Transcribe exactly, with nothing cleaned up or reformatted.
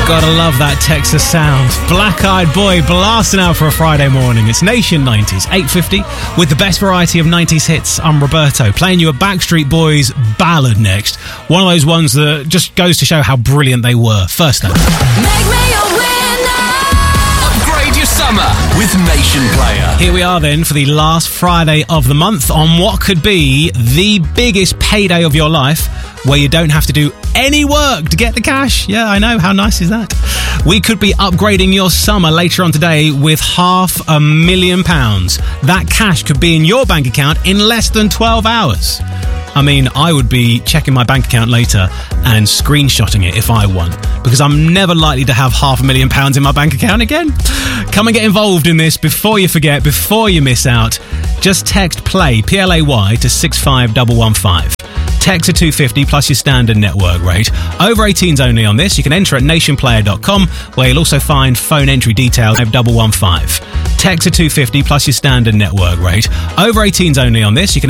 Gotta love that Texas sound. Black Eyed Boy blasting out for a Friday morning. It's Nation nineties, eight fifty, with the best variety of nineties hits. I'm Roberto, playing you a Backstreet Boys ballad next. One of those ones that just goes to show how brilliant they were. First up. Make me a winner. Upgrade your summer with Nation Player. Here we are then for the last Friday of the month on what could be the biggest payday of your life, where you don't have to do any work to get the cash. Yeah, I know. How nice is that? We could be upgrading your summer later on today with half a million pounds. That cash could be in your bank account in less than twelve hours. I mean, I would be checking my bank account later and screenshotting it if I won, because I'm never likely to have half a million pounds in my bank account again. Come and get involved in this before you forget, before you miss out. Just text PLAY, P L A Y, to six five one one five. Text to two fifty plus your standard network rate. Over eighteens only on this. You can enter at nation player dot com, where you'll also find phone entry details five one one five. Text to two fifty plus your standard network rate. Over eighteens only on this. You can